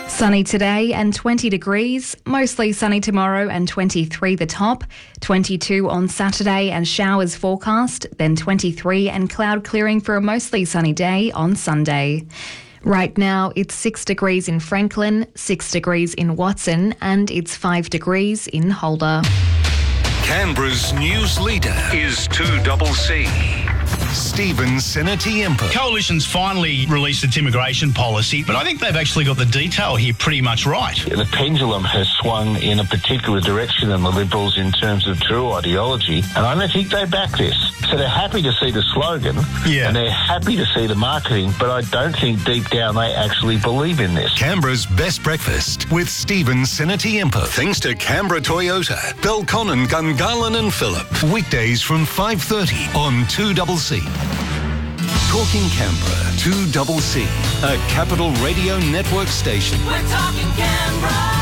Sunny today and 20 degrees, mostly sunny tomorrow and 23 the top, 22 on Saturday and showers forecast, then 23 and cloud clearing for a mostly sunny day on Sunday. Right now it's 6 degrees in Franklin, 6 degrees in Watson and it's 5 degrees in Holder. Canberra's news leader is 2CC. Stephen Sinatiempo. Coalition's finally released its immigration policy, but I think they've actually got the detail here pretty much right. The pendulum has swung in a particular direction in the Liberals in terms of true ideology, and I don't think they back this. So they're happy to see the slogan, and they're happy to see the marketing, but I don't think deep down they actually believe in this. Canberra's best breakfast with Stephen Sinatiempo. Thanks to Canberra Toyota, Belconnen, Gungahlin and Phillip. Weekdays from 5:30 on 2CC. Talking Canberra, 2CC, a Capital Radio Network station. We're talking Canberra.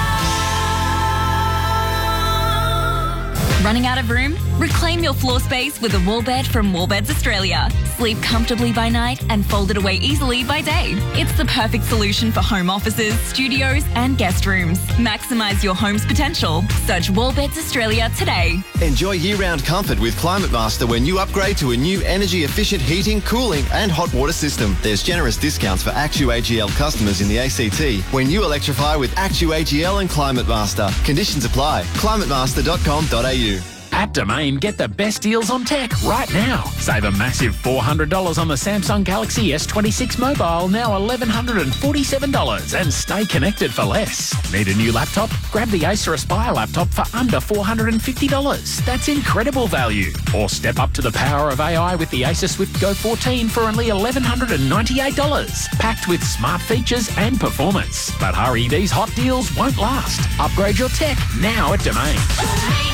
Running out of room? Reclaim your floor space with a wall bed from Wallbeds Australia. Sleep comfortably by night and fold it away easily by day. It's the perfect solution for home offices, studios and guest rooms. Maximise your home's potential. Search Wallbeds Australia today. Enjoy year-round comfort with Climate Master when you upgrade to a new energy-efficient heating, cooling and hot water system. There's generous discounts for ActuAGL customers in the ACT when you electrify with ActuAGL and Climate Master. Conditions apply. climatemaster.com.au. At Domain, get the best deals on tech right now. Save a massive $400 on the Samsung Galaxy S26 mobile, now $1,147, and stay connected for less. Need a new laptop? Grab the Acer Aspire laptop for under $450. That's incredible value. Or step up to the power of AI with the Acer Swift Go 14 for only $1,198. Packed with smart features and performance. But hurry, these hot deals won't last. Upgrade your tech now at Domain.